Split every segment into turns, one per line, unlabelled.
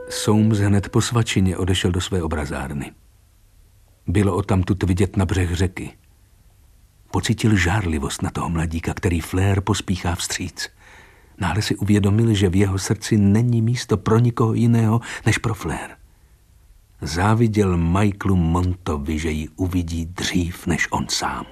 Soames hned po svačině odešel do své obrazárny. Bylo odtamtud vidět na břeh řeky. Pocítil žárlivost na toho mladíka, který Flair pospíchá vstříc. Náhle si uvědomil, že v jeho srdci není místo pro nikoho jiného než pro Flair. Záviděl Michaelu Montovi, že ji uvidí dřív než on sám.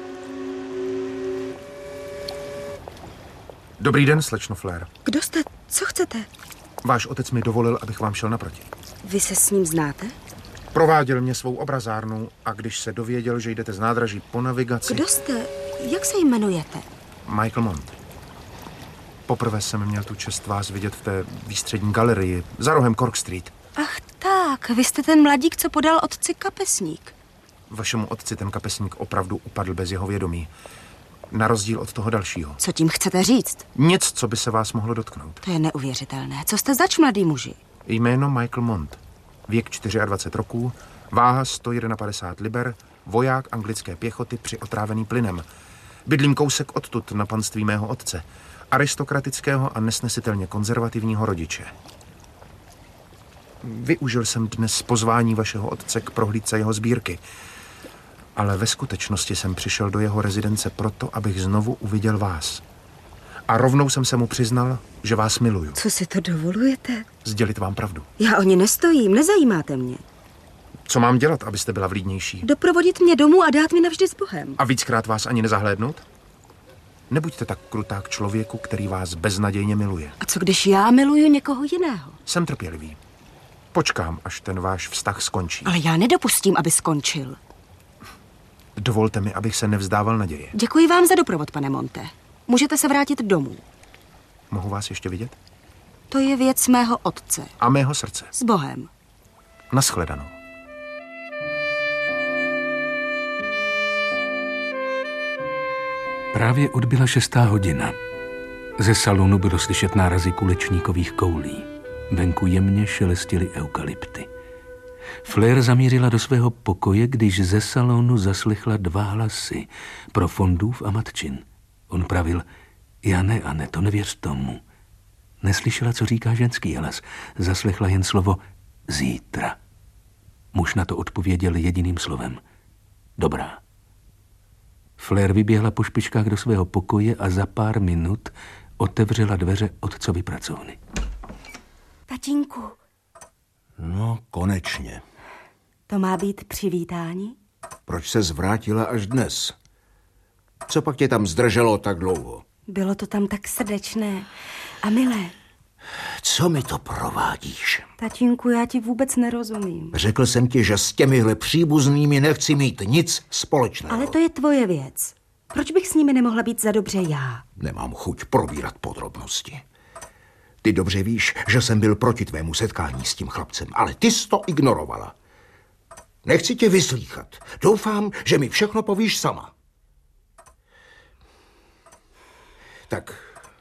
Dobrý den, slečno Flair.
Kdo jste? Co chcete?
Váš otec mi dovolil, abych vám šel naproti.
Vy se s ním znáte?
Prováděl mě svou obrazárnu a když se dověděl, že jdete z nádraží po navigaci...
Kdo jste? Jak se jmenujete?
Michael Mont. Poprvé jsem měl tu čest vás vidět v té výstřední galerii za rohem Cork Street.
Ach tak, vy jste ten mladík, co podal otci kapesník.
Vašemu otci ten kapesník opravdu upadl bez jeho vědomí. Na rozdíl od toho dalšího.
Co tím chcete říct?
Nic, co by se vás mohlo dotknout.
To je neuvěřitelné. Co jste zač, mladý muži?
Jméno Michael Mont. Věk 24 roků, váha 151 liber, voják anglické pěchoty přiotrávený plynem. Bydlím kousek odtud na panství mého otce, aristokratického a nesnesitelně konzervativního rodiče. Využil jsem dnes pozvání vašeho otce k prohlídce jeho sbírky, ale ve skutečnosti jsem přišel do jeho rezidence proto, abych znovu uviděl vás. A rovnou jsem se mu přiznal, že vás miluju.
Co si to dovolujete?
Sdělit vám pravdu.
Já o ní nestojím, nezajímáte mě.
Co mám dělat, abyste byla vlídnější?
Doprovodit mě domů a dát mi navždy s Bohem.
A víckrát vás ani nezahlédnout? Nebuďte tak krutá k člověku, který vás beznadějně miluje.
A co když já miluju někoho jiného?
Jsem trpělivý. Počkám, až ten váš vztah skončí.
Ale já nedopustím, aby skončil.
Dovolte mi, abych se nevzdával naděje.
Děkuji vám za doprovod, pane Monte. Můžete se vrátit domů.
Mohu vás ještě vidět?
To je věc mého otce.
A mého srdce.
S Bohem.
Naschledanou.
Právě odbyla 6. hodina. Ze salonu bylo slyšet nárazy kulečníkových koulí. Venku jemně šelestily eukalypty. Flair zamířila do svého pokoje, když ze salonu zaslechla 2 hlasy, Profondův a matčin. On pravil, Jane, Ane, to nevěř tomu. Neslyšela, co říká ženský hlas, zaslechla jen slovo zítra. Muž na to odpověděl jediným slovem. Dobrá. Flair vyběhla po špičkách do svého pokoje a za pár minut otevřela dveře otcovy pracovny.
Tatínku.
No, konečně.
To má být přivítání?
Proč se zvrátila až dnes? Co pak tě tam zdrželo tak dlouho?
Bylo to tam tak srdečné a milé.
Co mi to provádíš?
Tatínku, já ti vůbec nerozumím.
Řekl jsem ti, že s těmihle příbuznými nechci mít nic společného.
Ale to je tvoje věc. Proč bych s nimi nemohla být za dobře já?
Nemám chuť probírat podrobnosti. Ty dobře víš, že jsem byl proti tvému setkání s tím chlapcem, ale ty jsi to ignorovala. Nechci tě vyslýchat. Doufám, že mi všechno povíš sama. Tak,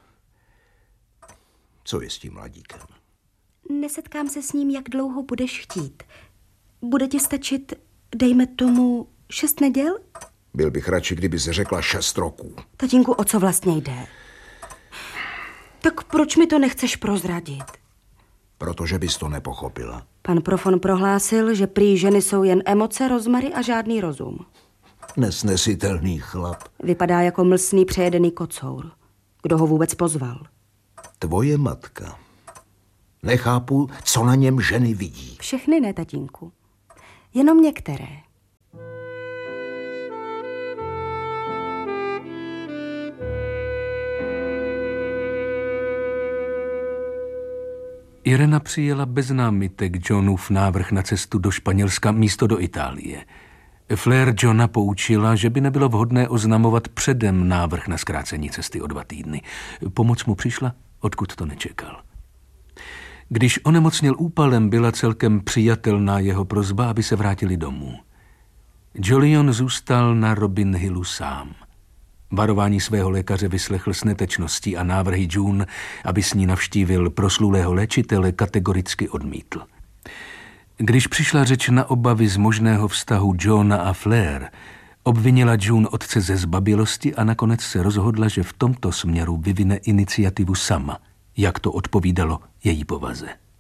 co je s tím mladíkem?
Nesetkám se s ním, jak dlouho budeš chtít. Bude ti stačit, dejme tomu, 6 neděl?
Byl bych radši, kdyby se řekla 6 roků.
Tatínku, o co vlastně jde? Tak proč mi to nechceš prozradit?
Protože bys to nepochopila.
Pan Profon prohlásil, že prý ženy jsou jen emoce, rozmary a žádný rozum.
Nesnesitelný chlap.
Vypadá jako mlsný přejedený kocour. Kdo ho vůbec pozval?
Tvoje matka. Nechápu, co na něm ženy vidí.
Všechny ne, tatínku. Jenom některé.
Irena přijela bez námitek Johnův návrh na cestu do Španělska místo do Itálie. Flair Johna poučila, že by nebylo vhodné oznamovat předem návrh na zkrácení cesty o 2 týdny. Pomoc mu přišla, odkud to nečekal. Když onemocněl úpalem, byla celkem přijatelná jeho prosba, aby se vrátili domů. Jolyon zůstal na Robin Hillu sám. Varování svého lékaře vyslechl s netečností a návrhy June, aby s ní navštívil proslulého léčitele, kategoricky odmítl. Když přišla řeč na obavy z možného vztahu Johna a Flair, obvinila June otce ze zbabělosti a nakonec se rozhodla, že v tomto směru vyvine iniciativu sama, jak to odpovídalo její povaze.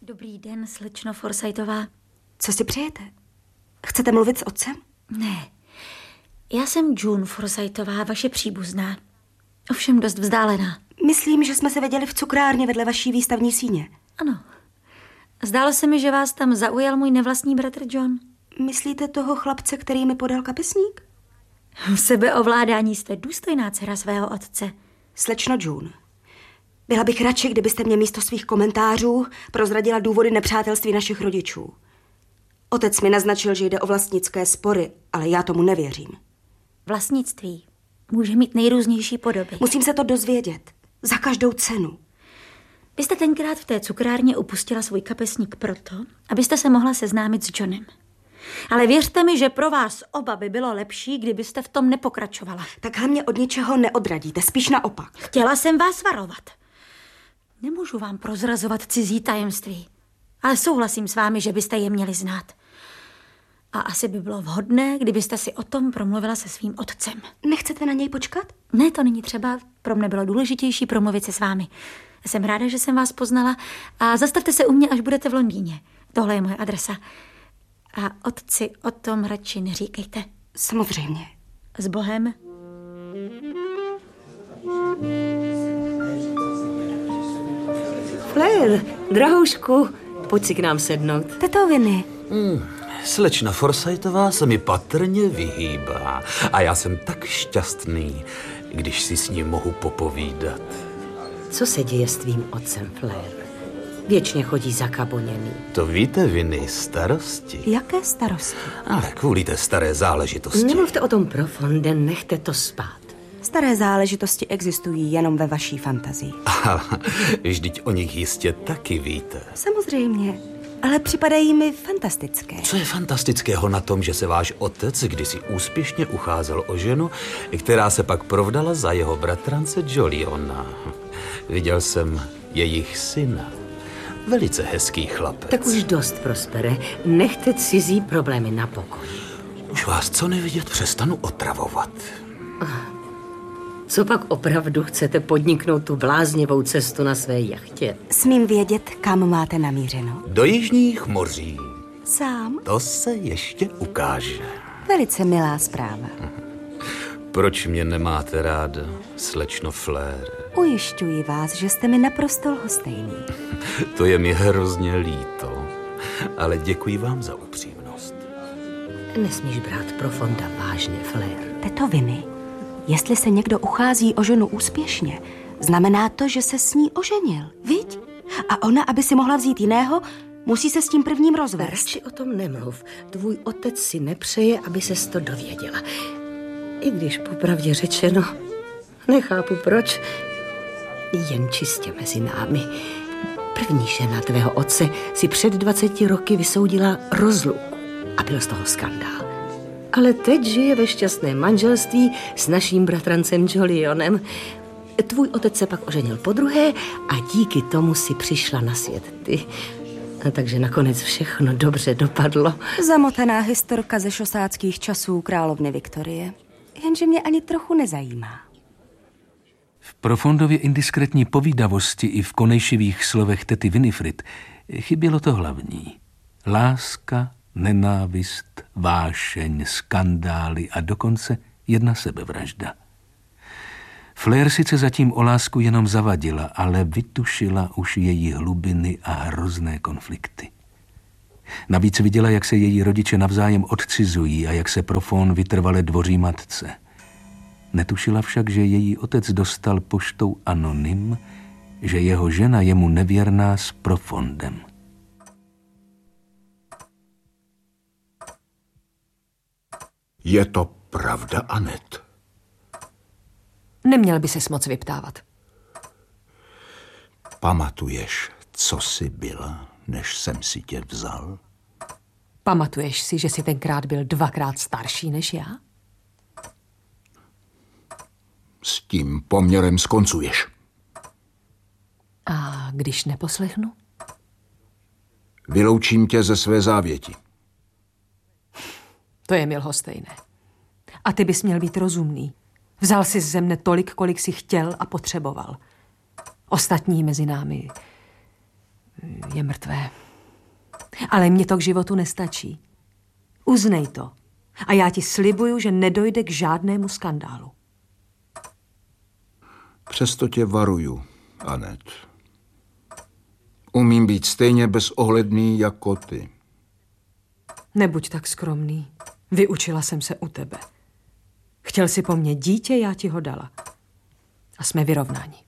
Dobrý den, slečno Forsythová.
Co si přejete? Chcete mluvit s otcem?
Ne, já jsem June Forsythová, vaše příbuzná. Ovšem dost vzdálená.
Myslím, že jsme se viděli v cukrárně vedle vaší výstavní síně.
Ano. Zdálo se mi, že vás tam zaujal můj nevlastní bratr John.
Myslíte toho chlapce, který mi podal kapesník?
V sebeovládání jste důstojná dcera svého otce.
Slečno June, byla bych radši, kdybyste mě místo svých komentářů prozradila důvody nepřátelství našich rodičů. Otec mi naznačil, že jde o vlastnické spory, ale já tomu nevěřím.
Vlastnictví může mít nejrůznější podoby.
Musím se to dozvědět. Za každou cenu.
Vy jste tenkrát v té cukrárně upustila svůj kapesník proto, abyste se mohla seznámit s Johnem. Ale věřte mi, že pro vás oba by bylo lepší, kdybyste v tom nepokračovala.
Takhle mě od ničeho neodradíte, spíš naopak.
Chtěla jsem vás varovat. Nemůžu vám prozrazovat cizí tajemství, ale souhlasím s vámi, že byste je měli znát. A asi by bylo vhodné, kdybyste si o tom promluvila se svým otcem.
Nechcete na něj počkat?
Ne, to není třeba. Pro mne bylo důležitější promluvit se s vámi. Jsem ráda, že jsem vás poznala a zastavte se u mě, až budete v Londýně. Tohle je moje adresa. A otci o tom radši neříkejte.
Samozřejmě.
S Bohem.
Flair, drahoušku, pojď si k nám sednout.
Tetoviny.
Slečna Forsythová se mi patrně vyhýbá a já jsem tak šťastný, když si s ním mohu popovídat.
Co se děje s tvým otcem, Flair? Věčně chodí zakaboněný.
To víte, Vinny, starosti.
Jaké starosti?
Ale kvůli té staré záležitosti.
Nemluvte o tom profonde, nechte to spát.
Staré záležitosti existují jenom ve vaší fantazii.
Vždyť o nich jistě taky víte.
Samozřejmě, ale připadají mi fantastické.
Co je fantastického na tom, že se váš otec kdysi úspěšně ucházel o ženu, která se pak provdala za jeho bratrance Joliona? Viděl jsem jejich syna. Velice hezký chlapec.
Tak už dost, Prospere. Nechte cizí problémy na pokoji.
Už vás co nevidět přestanu otravovat.
Co pak opravdu chcete podniknout tu bláznivou cestu na své jachtě?
Smím vědět, kam máte namířeno?
Do jižních moří.
Sám?
To se ještě ukáže.
Velice milá zpráva.
Proč mě nemáte ráda, slečno Flair?
Ujišťuji vás, že jste mi naprosto lhostejný.
To je mi hrozně líto, ale děkuji vám za upřímnost.
Nesmíš brát profonda vážně, Flair.
Tetoviny. Jestli se někdo uchází o ženu úspěšně, znamená to, že se s ní oženil, viď? A ona, aby si mohla vzít jiného, musí se s tím prvním rozvést.
Radši o tom nemluv. Tvůj otec si nepřeje, aby ses to dověděla. I když popravdě řečeno, nechápu proč. Jen čistě mezi námi. První žena tvého otce si před 20 roky vysoudila rozluku a byl z toho skandál. Ale teď žije ve šťastném manželství s naším bratrancem Jolionem. Tvůj otec se pak oženil podruhé a díky tomu si přišla na svět ty. A takže nakonec všechno dobře dopadlo.
Zamotaná historka ze šosáckých časů královny Viktorie. Jenže mě ani trochu nezajímá.
V Profondově indiskretní povídavosti i v konejšivých slovech tety Winifred chybělo to hlavní. Láska, nenávist, vášeň, skandály a dokonce jedna sebevražda. Flair sice zatím o lásku jenom zavadila, ale vytušila už její hlubiny a hrozné konflikty. Navíc viděla, jak se její rodiče navzájem odcizují a jak se Profond vytrvale dvoří matce. Netušila však, že její otec dostal poštou anonym, že jeho žena je mu nevěrná s Profondem.
Je to pravda, Anet?
Neměl by ses moc vyptávat.
Pamatuješ, co jsi byla, než jsem si tě vzal?
Pamatuješ si, že jsi tenkrát byl 2krát starší než já?
S tím poměrem skoncuješ.
A když neposlechnu?
Vyloučím tě ze své závěti.
To je mi lhostejné. A ty bys měl být rozumný. Vzal jsi ze mne tolik, kolik jsi chtěl a potřeboval. Ostatní mezi námi klidně mrtvé. Ale mně to k životu nestačí. Uznej to. A já ti slibuju, že nedojde k žádnému skandálu.
Přesto tě varuju, Anet. Umím být stejně bezohledný jako ty.
Nebuď tak skromný. Vyučila jsem se u tebe. Chtěl si po mně dítě, já ti ho dala. A jsme vyrovnáni.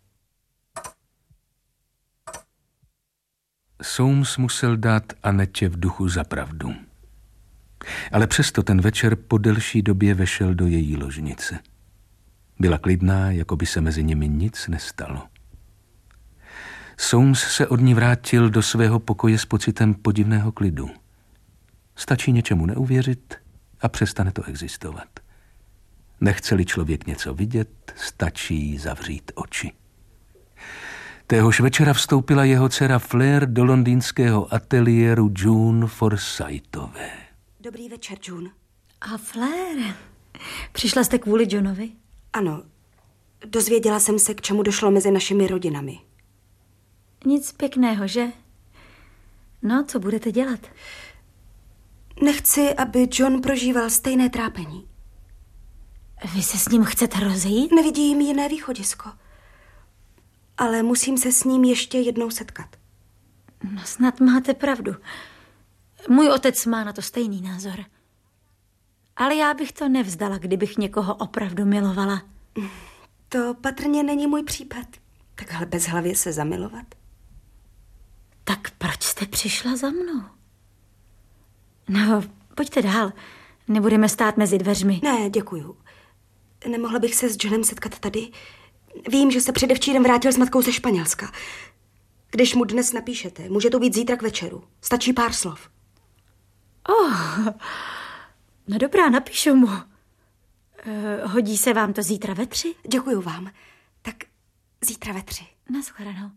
Soames musel dát Anetě v duchu za pravdu. Ale přesto ten večer po delší době vešel do její ložnice. Byla klidná, jako by se mezi nimi nic nestalo. Soames se od ní vrátil do svého pokoje s pocitem podivného klidu. Stačí něčemu neuvěřit a přestane to existovat. Nechce-li člověk něco vidět, stačí zavřít oči. Téhož večera vstoupila jeho dcera Fleur do londýnského ateliéru June Forsythové.
Dobrý večer, June.
A Fleur, přišla jste kvůli Johnovi?
Ano, dozvěděla jsem se, k čemu došlo mezi našimi rodinami.
Nic pěkného, že? No, co budete dělat?
Nechci, aby John prožíval stejné trápení.
Vy se s ním chcete rozejít?
Nevidím jiné východisko. Ale musím se s ním ještě jednou setkat.
No, snad máte pravdu. Můj otec má na to stejný názor. Ale já bych to nevzdala, kdybych někoho opravdu milovala.
To patrně není můj případ. Takhle bezhlavě se zamilovat.
Tak proč jste přišla za mnou? No, pojďte dál. Nebudeme stát mezi dveřmi.
Ne, děkuju. Nemohla bych se s Johnem setkat tady. Vím, že se předevčírem vrátil s matkou ze Španělska. Když mu dnes napíšete, může to být zítra k večeru. Stačí pár slov.
No dobrá, napíšu mu. Hodí se vám to zítra ve 3?
Děkuju vám. Tak zítra ve 3.
Nashledanou.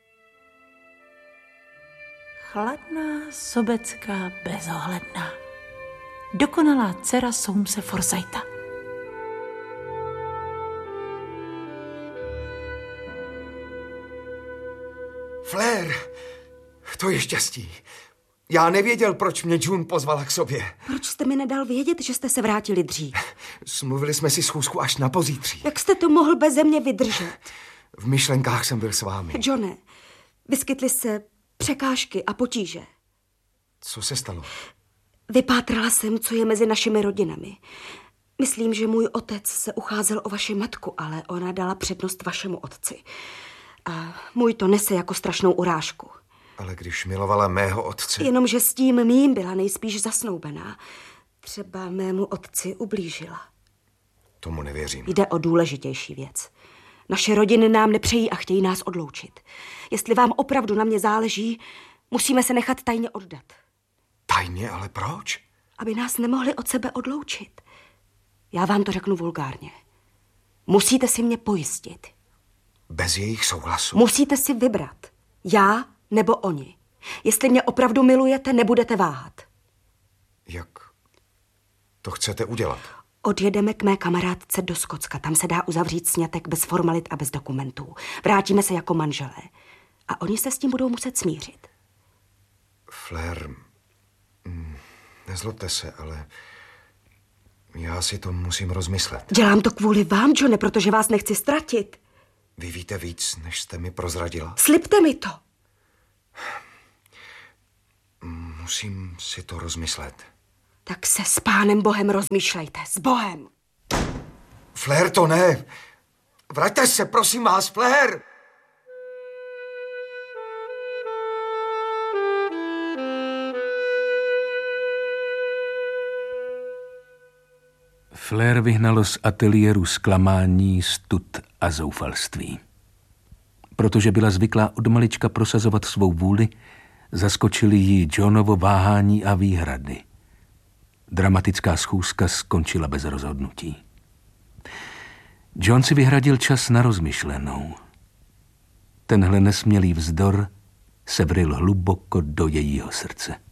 Chladná, sobecká, bezohledná. Dokonalá dcera Soamese Forsytha.
Fleur, to je štěstí. Já nevěděl, proč mě June pozvala k sobě.
Proč jste mi nedal vědět, že jste se vrátili dřív?
Smluvili jsme si schůzku až na pozítří.
Jak jste to mohl beze mě vydržet?
V myšlenkách jsem byl s vámi.
Johne, vyskytly se překážky a potíže.
Co se stalo?
Vypátrala jsem, co je mezi našimi rodinami. Myslím, že můj otec se ucházel o vaši matku, ale ona dala přednost vašemu otci. A můj to nese jako strašnou urážku.
Ale když milovala mého otce...
Jenomže s tím mým byla nejspíš zasnoubená. Třeba mému otci ublížila.
Tomu nevěřím.
Jde o důležitější věc. Naše rodiny nám nepřejí a chtějí nás odloučit. Jestli vám opravdu na mě záleží, musíme se nechat tajně oddat.
Tajně, ale proč?
Aby nás nemohli od sebe odloučit. Já vám to řeknu vulgárně. Musíte si mě pojistit.
Bez jejich souhlasu?
Musíte si vybrat. Já nebo oni. Jestli mě opravdu milujete, nebudete váhat.
Jak to chcete udělat?
Odjedeme k mé kamarádce do Skotska. Tam se dá uzavřít sňatek bez formalit a bez dokumentů. Vrátíme se jako manželé. A oni se s tím budou muset smířit.
Fleur, nezlobte se, ale já si to musím rozmyslet.
Dělám to kvůli vám, Johne, protože vás nechci ztratit.
Vy víte víc, než jste mi prozradila?
Slibte mi to.
Musím si to rozmyslet.
Tak se s Pánem Bohem rozmýšlejte. S Bohem.
Fleur, to ne. Vraťte se, prosím vás, Fleur.
Fleur vyhnalo z ateliéru zklamání, stud a zoufalství. Protože byla zvyklá od malička prosazovat svou vůli, zaskočili jí Johnovo váhání a výhrady. Dramatická schůzka skončila bez rozhodnutí. John si vyhradil čas na rozmyšlenou. Tenhle nesmělý vzdor se vryl hluboko do jejího srdce.